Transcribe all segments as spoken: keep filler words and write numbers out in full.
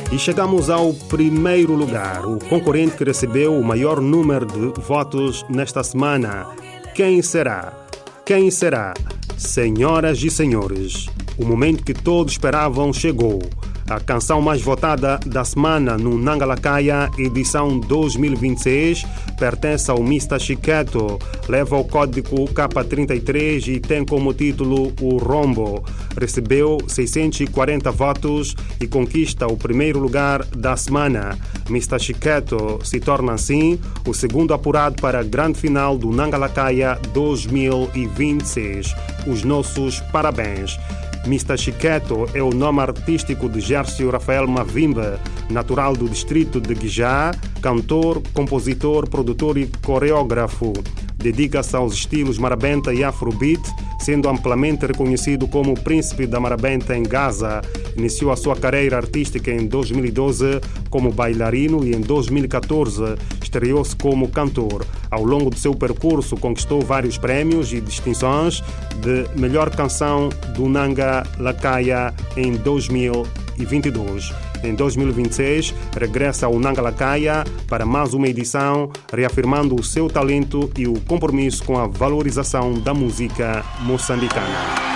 E chegamos ao primeiro lugar, o concorrente que recebeu o maior número de votos nesta semana. Quem será? Quem será? Senhoras e senhores, o momento que todos esperavam chegou. A canção mais votada da semana no Nangalakaya, edição dois mil e vinte e seis, pertence ao mister Chiqueto, leva o código K trinta e três e tem como título O Rombo. Recebeu seiscentos e quarenta votos e conquista o primeiro lugar da semana. mister Chiqueto se torna assim o segundo apurado para a grande final do Nangalakaya dois mil e vinte e seis. Os nossos parabéns. mister Chiqueto é o nome artístico de Gércio Rafael Mavimba, natural do distrito de Guijá, cantor, compositor, produtor e coreógrafo. Dedica-se aos estilos marabenta e afrobeat, sendo amplamente reconhecido como o príncipe da marabenta em Gaza. Iniciou a sua carreira artística em dois mil e doze como bailarino e em dois mil e catorze estreou-se como cantor. Ao longo do seu percurso conquistou vários prémios e distinções de melhor canção do Nanga Lakaya em dois mil e vinte e dois. Em dois mil e vinte e seis, regressa ao Nangalakaya para mais uma edição, reafirmando o seu talento e o compromisso com a valorização da música moçambicana.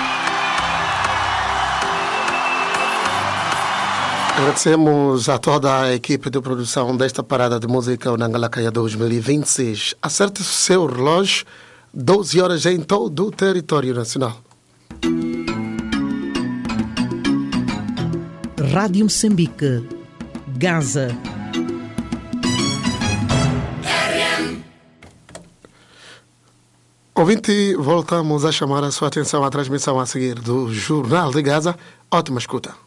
Agradecemos a toda a equipe de produção desta parada de música, o Nangalakaya dois mil e vinte e seis. Acerte o seu relógio, doze horas em todo o território nacional. Rádio Moçambique, Gaza. Ouvinte, voltamos a chamar a sua atenção à transmissão a seguir do Jornal de Gaza. Ótima escuta.